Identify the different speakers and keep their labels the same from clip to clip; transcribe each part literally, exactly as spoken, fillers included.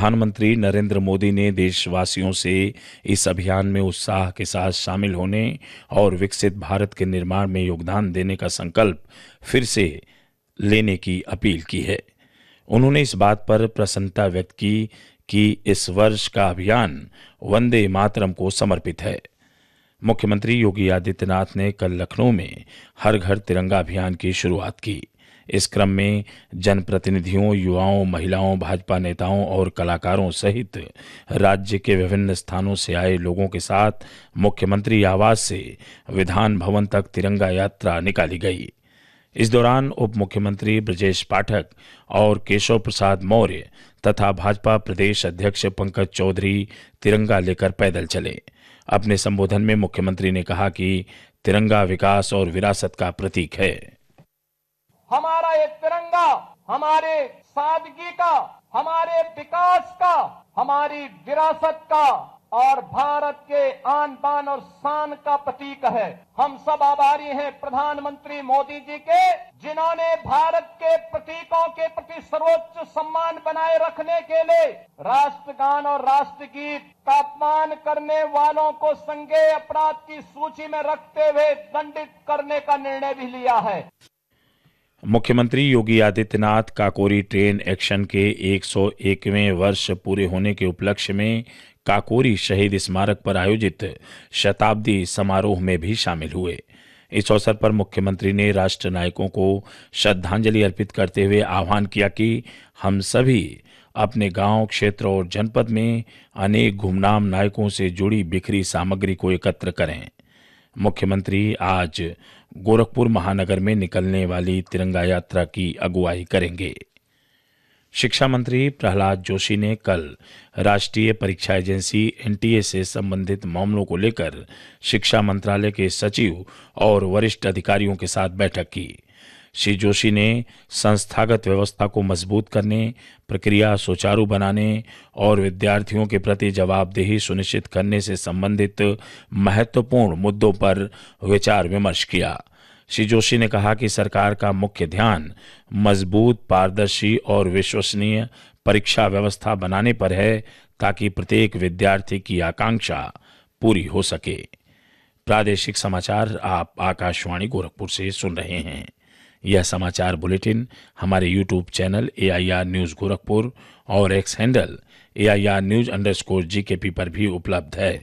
Speaker 1: प्रधानमंत्री नरेंद्र मोदी ने देशवासियों से इस अभियान में उत्साह के साथ शामिल होने और विकसित भारत के निर्माण में योगदान देने का संकल्प फिर से लेने की अपील की है। उन्होंने इस बात पर प्रसन्नता व्यक्त की कि इस वर्ष का अभियान वंदे मातरम को समर्पित है। मुख्यमंत्री योगी आदित्यनाथ ने कल लखनऊ में हर घर तिरंगा अभियान की शुरुआत की। इस क्रम में जनप्रतिनिधियों, युवाओं, महिलाओं, भाजपा नेताओं और कलाकारों सहित राज्य के विभिन्न स्थानों से आए लोगों के साथ मुख्यमंत्री आवास से विधान भवन तक तिरंगा यात्रा निकाली गई। इस दौरान उप मुख्यमंत्री ब्रजेश पाठक और केशव प्रसाद मौर्य तथा भाजपा प्रदेश अध्यक्ष पंकज चौधरी तिरंगा लेकर पैदल चले। अपने संबोधन में मुख्यमंत्री ने कहा कि तिरंगा विकास और विरासत का प्रतीक है।
Speaker 2: हमारा ये तिरंगा हमारे सादगी का, हमारे विकास का, हमारी विरासत का और भारत के आन बान और शान का प्रतीक है। हम सब आभारी हैं प्रधानमंत्री मोदी जी के, जिन्होंने भारत के प्रतीकों के प्रति सर्वोच्च सम्मान बनाए रखने के लिए राष्ट्रगान और राष्ट्रगीत का अपमान करने वालों को संज्ञेय अपराध की सूची में रखते हुए दंडित करने का निर्णय भी लिया है।
Speaker 1: मुख्यमंत्री योगी आदित्यनाथ काकोरी ट्रेन एक्शन के एक सौ एकवें वर्ष पूरे होने के उपलक्ष्य में काकोरी शहीद स्मारक पर आयोजित शताब्दी समारोह में भी शामिल हुए। इस अवसर पर मुख्यमंत्री ने राष्ट्र नायकों को श्रद्धांजलि अर्पित करते हुए आह्वान किया कि हम सभी अपने गांव, क्षेत्र और जनपद में अनेक गुमनाम नायकों से जुड़ी बिखरी सामग्री को एकत्र करें। मुख्यमंत्री आज गोरखपुर महानगर में निकलने वाली तिरंगा यात्रा की अगुवाई करेंगे। शिक्षा मंत्री प्रहलाद जोशी ने कल राष्ट्रीय परीक्षा एजेंसी एनटीए से संबंधित मामलों को लेकर शिक्षा मंत्रालय के सचिव और वरिष्ठ अधिकारियों के साथ बैठक की। श्री जोशी ने संस्थागत व्यवस्था को मजबूत करने, प्रक्रिया सुचारू बनाने और विद्यार्थियों के प्रति जवाबदेही सुनिश्चित करने से संबंधित महत्वपूर्ण मुद्दों पर विचार विमर्श किया। श्री जोशी ने कहा कि सरकार का मुख्य ध्यान मजबूत, पारदर्शी और विश्वसनीय परीक्षा व्यवस्था बनाने पर है ताकि प्रत्येक विद्यार्थी की आकांक्षा पूरी हो सके। प्रादेशिक समाचार आप आकाशवाणी गोरखपुर से सुन रहे हैं। यह समाचार बुलेटिन हमारे YouTube channel A I R news Gorakhpur और x handle A I R news underscore G के पी पर भी उपलब्ध है।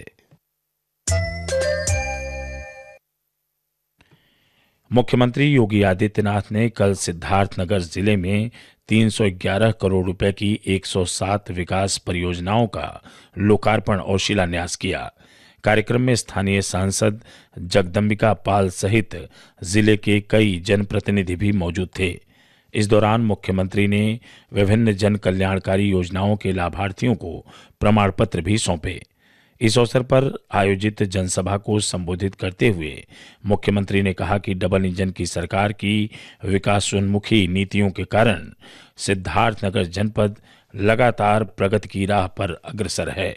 Speaker 1: मुख्यमंत्री योगी आदित्यनाथ ने कल सिद्धार्थनगर जिले में तीन सौ ग्यारह करोड़ रुपए की एक सौ सात विकास परियोजनाओं का लोकार्पण और शिलान्यास किया। कार्यक्रम में स्थानीय सांसद जगदम्बिका पाल सहित जिले के कई जनप्रतिनिधि भी मौजूद थे। इस दौरान मुख्यमंत्री ने विभिन्न जन कल्याणकारी योजनाओं के लाभार्थियों को प्रमाण पत्र भी सौंपे। इस अवसर पर आयोजित जनसभा को संबोधित करते हुए मुख्यमंत्री ने कहा कि डबल इंजन की सरकार की विकासोन्मुखी नीतियों के कारण सिद्धार्थनगर जनपद लगातार प्रगति की राह पर अग्रसर है।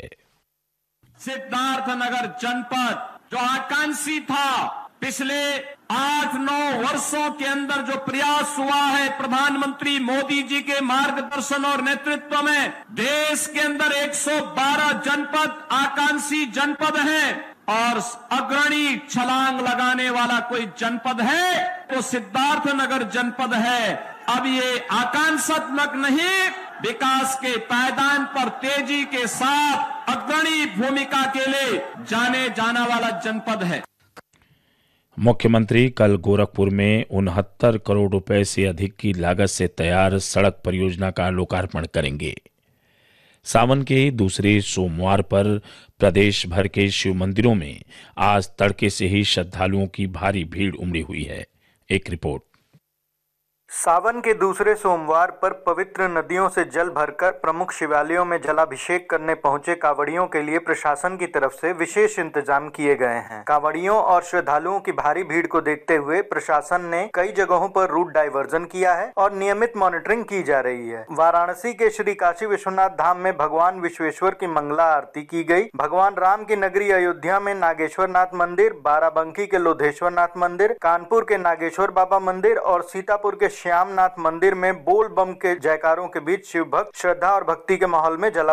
Speaker 2: सिद्धार्थनगर जनपद जो आकांक्षी था, पिछले आठ नौ वर्षों के अंदर जो प्रयास हुआ है प्रधानमंत्री मोदी जी के मार्गदर्शन और नेतृत्व में, देश के अंदर एक सौ बारह जनपद आकांक्षी जनपद हैं और अग्रणी छलांग लगाने वाला कोई जनपद है तो सिद्धार्थनगर जनपद है। अब ये आकांक्षात्मक नहीं, विकास के पायदान पर तेजी के साथ अग्रणी भूमिका के लिए जाने जाना वाला जनपद है।
Speaker 1: मुख्यमंत्री कल गोरखपुर में उनहत्तर करोड़ रुपए से अधिक की लागत से तैयार सड़क परियोजना का लोकार्पण करेंगे। सावन के दूसरे सोमवार पर प्रदेश भर के शिव मंदिरों में आज तड़के से ही श्रद्धालुओं की भारी भीड़ उमड़ी हुई है। एक रिपोर्ट।
Speaker 3: सावन के दूसरे सोमवार पर पवित्र नदियों से जल भरकर प्रमुख शिवालयों में जलाभिषेक करने पहुंचे कांवड़ियों के लिए प्रशासन की तरफ से विशेष इंतजाम किए गए हैं। कांवड़ियों और श्रद्धालुओं की भारी भीड़ को देखते हुए प्रशासन ने कई जगहों पर रूट डाइवर्जन किया है और नियमित मॉनिटरिंग की जा रही है। वाराणसी के श्री काशी विश्वनाथ धाम में भगवान विश्वेश्वर की मंगला आरती की गई। भगवान राम की नगरी अयोध्या में नागेश्वर नाथ मंदिर, बाराबंकी के लोधेश्वर नाथ मंदिर, कानपुर के नागेश्वर बाबा मंदिर और सीतापुर के श्यामनाथ मंदिर में बोल बम के जयकारों के बीच शिव भक्त श्रद्धा और भक्ति के माहौल में जला